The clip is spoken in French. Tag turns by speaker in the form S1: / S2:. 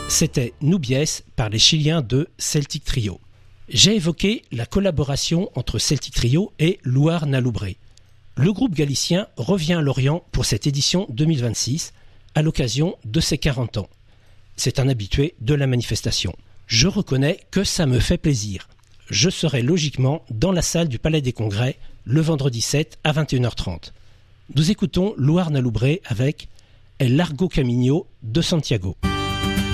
S1: C'était Nubies par les Chiliens de Celtic Trio. J'ai évoqué la collaboration entre Celtic Trio et Luar na Lubre. Le groupe galicien revient à Lorient pour cette édition 2026 à l'occasion de ses 40 ans. C'est un habitué de la manifestation. Je reconnais que ça me fait plaisir. Je serai logiquement dans la salle du Palais des Congrès le vendredi 7 à 21h30. Nous écoutons Luar na Lubre avec El Largo Camino de Santiago.